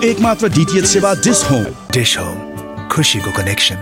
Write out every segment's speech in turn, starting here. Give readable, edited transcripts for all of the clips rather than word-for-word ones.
एकमात्र डीटीएच सेवा dish home. Dish home, खुशीको कनेक्सन।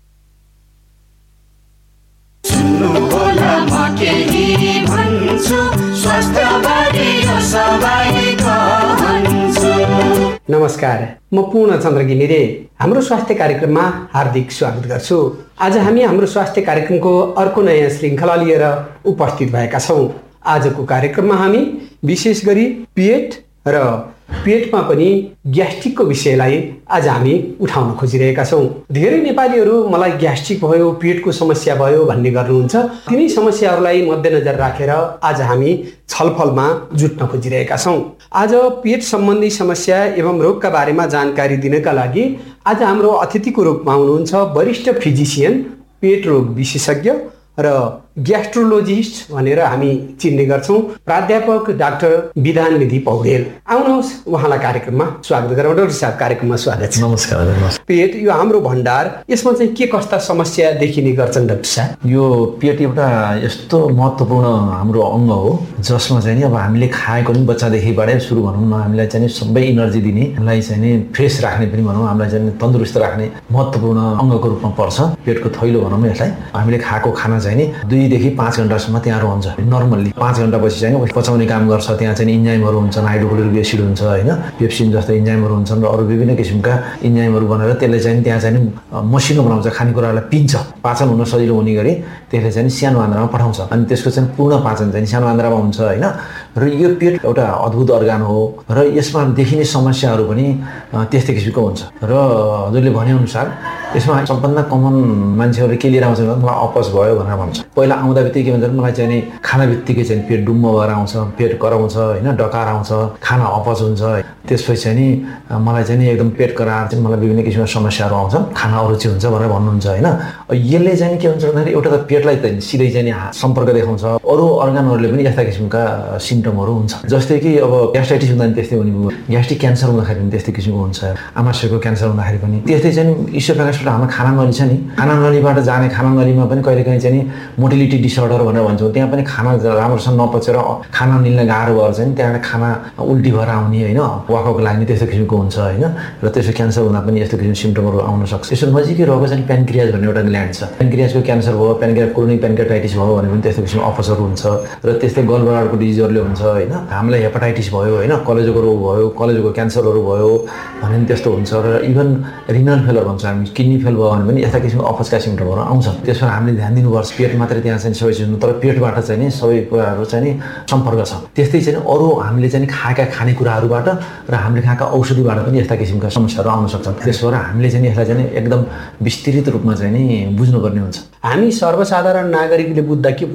नमस्कार, म पूर्णचन्द्र घिमिरे हाम्रो स्वास्थ्य कार्यक्रममा हार्दिक स्वागत गर्छु। आज हामी हाम्रो स्वास्थ्य कार्यक्रमको अर्को नयाँ श्रृङ्खला लिएर उपस्थित भएका छौँ। आजको कार्यक्रममा हामी विशेष गरी पेट र पेटमा पनि ग्यास्ट्रिकको विषयलाई आज हामी उठाउन खोजिरहेका छौँ। धेरै नेपालीहरू मलाई ग्यास्ट्रिक भयो, पेटको समस्या भयो भन्ने गर्नुहुन्छ। तिनै समस्याहरूलाई मध्यनजर राखेर आज हामी छलफलमा जुट्न खोजिरहेका छौँ। आज पेट सम्बन्धी समस्या एवं रोगका बारेमा जानकारी दिनका लागि आज हाम्रो अतिथिको रूपमा हुनुहुन्छ वरिष्ठ फिजिसियन, पेट रोग विशेषज्ञ र ग्यास्ट्रोलोजिस्ट भनेर हामी चिन्ने गर्छौँ, प्राध्यापक डाक्टर विधान निधि पौडेल। आउनुहोस्, उहाँलाई कार्यक्रममा स्वागत गरौँ। डाक्टर साहब, कार्यक्रममा स्वागत छ। नमस्कार। पेट यो हाम्रो भण्डार, यसमा चाहिँ के कस्ता समस्या देखिने गर्छन् डाक्टर साहब? यो पेट एउटा यस्तो महत्त्वपूर्ण हाम्रो अङ्ग हो जसमा चाहिँ नि अब हामीले खाएको पनि बच्चादेखिबाटै सुरु भनौँ न, हामीलाई चाहिँ सबै इनर्जी दिने, हामीलाई चाहिँ नि फ्रेस राख्ने पनि भनौँ, हामीलाई चाहिँ तन्दुरुस्त राख्ने महत्त्वपूर्ण अङ्गको रूपमा पर्छ पेटको थैलो भनौँ यसलाई। हामीले खाएको खाना चाहिँ नि 2 देखि 5 घण्टासम्म त्यहाँ रहन्छ। नर्मल्ली 5 घण्टापछि चाहिँ पचाउने काम गर्छ। त्यहाँ चाहिँ इन्जाइमहरू हुन्छन्, हाइड्रोक्लोरिक एसिड हुन्छ होइन, पेप्सिन जस्तो इन्जाइमहरू हुन्छन् र अरू विभिन्न किसिमका इन्जाइमहरू बनेर त्यसले चाहिँ त्यहाँ चाहिँ मसिनो बनाउँछ, खानेकुरालाई पिन्छ, पाचन हुन सजिलो हुने गरी त्यसले चाहिँ सानो आन्द्रामा पठाउँछ अनि त्यसको चाहिँ पूर्ण पाचन चाहिँ सानो आन्द्रामा हुन्छ होइन। र यो पेट एउटा अद्भुत अर्गान हो र यसमा देखिने समस्याहरू पनि त्यस्तै किसिमको हुन्छ। र हजुरले भनेअनुसार यसमा सबभन्दा कमन मान्छेहरूले के लिएर आउँछ भने मलाई अपच भयो भनेर भन्छ। पहिला आउँदा बित्तिकै के भन्छ, मलाई चाहिँ नि खाना बित्तिकै चाहिँ पेट डुम्म भएर आउँछ, पेट कराउँछ होइन, डकार आउँछ, खाना अपच हुन्छ। त्यसपछि चाहिँ नि मलाई चाहिँ नि एकदम पेट कराएर चाहिँ मलाई विभिन्न किसिमका समस्याहरू आउँछ, खाना अरुचि हुन्छ भनेर भन्नुहुन्छ होइन। यसले चाहिँ के हुन्छ भन्दाखेरि एउटा त पेटलाई त सिधै चाहिँ नि सम्पर्क देखाउँछ, अरू अर्गानहरूले पनि यस्ता किसिमका सिम्टमहरू हुन्छ। जस्तै कि अब ग्यास्ट्राइटिस हुँदा पनि त्यस्तै हुने भयो, ग्यास्ट्रिक क्यान्सर हुँदाखेरि पनि त्यस्तै किसिमको हुन्छ, आमाशयको क्यान्सर हुँदाखेरि पनि त्यस्तै चाहिँ इसोफेगसबाट हाम्रो खाना नली छ नि, खाना नलीबाट जाने खाना नलीमा पनि कहिलेकाहीँ चाहिँ नि मोटिलिटी डिसअर्डर भनेर भन्छौँ। त्यहाँ पनि खाना राम्रोसँग नपचेर खाना निल्न गाह्रो भएर चाहिँ त्यहाँबाट खाना उल्टी भएर आउने होइन, वाकको लाग्ने त्यस्तो किसिमको हुन्छ होइन। र त्यसो क्यान्सर हुँदा पनि यस्तो किसिमको सिम्टमहरू आउन सक्छ। यसो नजिकै रहेको चाहिँ प्यानक्रियाज भन्ने एउटा ग्ल्यान्ड छ, प्यानक्रियाजको क्यान्सर भयो, क्रोनिक प्यानक्रियाटाइटिस भयो भने पनि त्यस्तो किसिमको अपचहरू हुन्छ। र त्यस्तै गलब्लाडरको डिजिजहरूले हुन्छ होइन, हामीलाई हेपाटाइटिस भयो होइन, कलेजोको रोग भयो, कलेजोको क्यान्सरहरू भयो भने पनि त्यस्तो हुन्छ। र इभन रिनल फेलर भन्छ हामी, किडनी फेल भयो भने पनि यस्ता किसिमको अपचका सिम्टमहरू आउँछ। त्यसमा हामीले ध्यान दिनुपर्छ। पेट मात्रै त्यहाँ चाहिँ सबै चिज, तर पेटबाट चाहिँ नि सबै कुराहरू चाहिँ नि सम्पर्क छ। त्यस्तै चाहिँ अरू हामीले चाहिँ खाएका खानेकुराहरूबाट र हामीले खाएका औषधिबाट पनि यस्ता किसिमका समस्याहरू आउन सक्छन्। त्यसो भएर हामीले चाहिँ यसलाई चाहिँ एकदम विस्तृत रूपमा चाहिँ नि बुझ्नुपर्ने हुन्छ। हामी सर्वसाधारण नागरिकले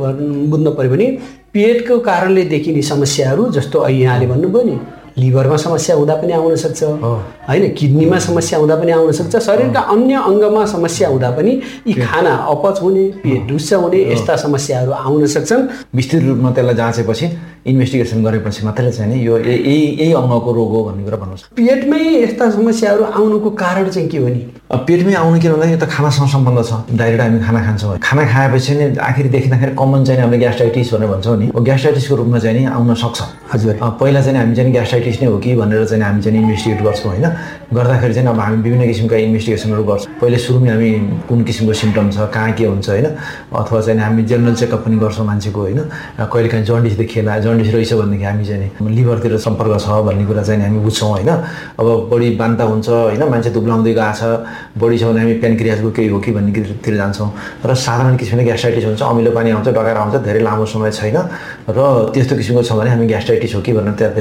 बुझ्न पर्यो भने पेटको कारणले देखिने समस्याहरू जस्तो यहाँले भन्नुभयो नि, लिभरमा समस्या हुँदा पनि आउन सक्छ होइन, किडनीमा समस्या हुँदा पनि आउन सक्छ, शरीरका अन्य अङ्गमा समस्या हुँदा पनि यी खाना अपच हुने, पेट डुस्स हुने यस्ता समस्याहरू आउन सक्छन्। विस्तृत रूपमा त्यसलाई जाँचेपछि इन्भेस्टिगेसन गरेपछि मात्रै चाहिँ नि यो यही अङ्गको रोग हो भन्ने कुरा भन्नुहोस्। पेटमै यस्ता समस्याहरू आउनुको कारण चाहिँ के हो नि? पेटमै आउनु के भन्दा यो त खानासँग सम्बन्ध छ। डाइरेक्ट हामी खाना खान्छौँ, खाना खाएपछि नि आखिर देखिँदाखेरि कमन चाहिँ हामीले ग्यास्ट्राइटिस भनेर भन्छौँ नि, ग्यास्ट्राइटिसको रूपमा चाहिँ नि आउन सक्छ। हजुर, पहिला चाहिँ हामी चाहिँ ग्यास्ट्राइटिस नै हो कि भनेर चाहिँ हामी चाहिँ इन्भेस्टिगेट गर्छौँ होइन। गर्दाखेरि चाहिँ अब हामी विभिन्न किसिमका इन्भेस्टिगेसनहरू गर्छौँ। पहिले सुरुमै हामी कुन किसिमको सिम्टम छ, कहाँ के हुन्छ होइन, अथवा चाहिँ हामी जेनरल चेकअप पनि गर्छौँ मान्छेको होइन। कहिलेकाहीँ जन्डिस देखिएला, जन्डिस रहेछ भनेदेखि हामी चाहिँ लिभरतिर सम्पर्क छ भन्ने कुरा चाहिँ हामी बुझ्छौँ होइन। अब बढी बान्ता हुन्छ होइन, मान्छे दुब्लाउँदै गएको छ, बढी छ भने हामी प्यानक्रियाजको केही हो कि भन्नेतिर जान्छौँ। र साधारण किसिमले ग्यास्ट्राइटिस हुन्छ, अमिलो पानी आउँछ, डकार आउँछ, धेरै लामो समय छैन र त्यस्तो किसिमको छ भने हामी ग्यास्ट्राइटिस हो कि भनेर